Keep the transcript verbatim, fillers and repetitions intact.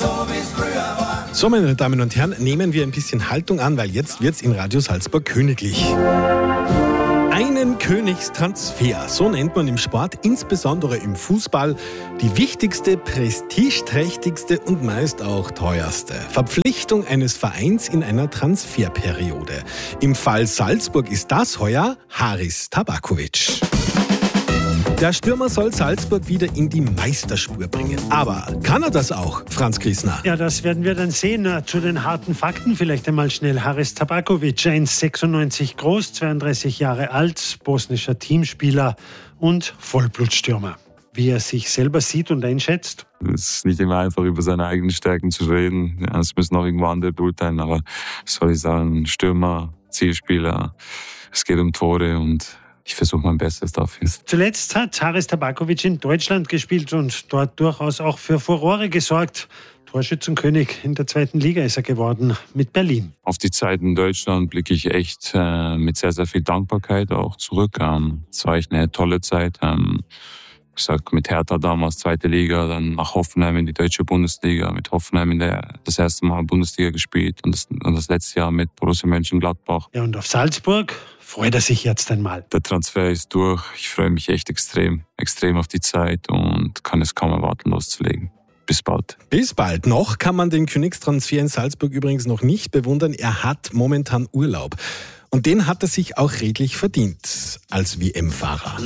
So, meine Damen und Herren, nehmen wir ein bisschen Haltung an, weil jetzt wird's in Radio Salzburg königlich. Einen Königstransfer, so nennt man im Sport, insbesondere im Fußball, die wichtigste, prestigeträchtigste und meist auch teuerste Verpflichtung eines Vereins in einer Transferperiode. Im Fall Salzburg ist das heuer Haris Tabaković. Der Stürmer soll Salzburg wieder in die Meisterspur bringen. Aber kann er das auch, Franz Griesner? Ja, das werden wir dann sehen. Zu den harten Fakten vielleicht einmal schnell. Haris Tabaković, eins Komma sechsundneunzig groß, zweiunddreißig Jahre alt, bosnischer Teamspieler und Vollblutstürmer. Wie er sich selber sieht und einschätzt? Es ist nicht immer einfach, über seine eigenen Stärken zu reden. Ja, es müssen auch irgendwo andere beurteilen. Aber was soll ich sagen? Stürmer, Zielspieler, es geht um Tore und ich versuche mein Bestes dafür. Zuletzt hat Haris Tabaković in Deutschland gespielt und dort durchaus auch für Furore gesorgt. Torschützenkönig in der zweiten Liga ist er geworden mit Berlin. Auf die Zeit in Deutschland blicke ich echt äh, mit sehr, sehr viel Dankbarkeit auch zurück. Ähm, es war echt eine tolle Zeit. Ähm, ich sag mit Hertha damals zweite Liga, dann nach Hoffenheim in die deutsche Bundesliga, mit Hoffenheim in der das erste Mal Bundesliga gespielt und das, und das letzte Jahr mit Borussia Mönchengladbach. Ja, und auf Salzburg freut er sich jetzt einmal. Der Transfer ist durch. Ich freue mich echt extrem, extrem auf die Zeit und kann es kaum erwarten, loszulegen. Bis bald. Bis bald. Noch kann man den Königstransfer in Salzburg übrigens noch nicht bewundern. Er hat momentan Urlaub. Und den hat er sich auch redlich verdient als W M-Fahrer.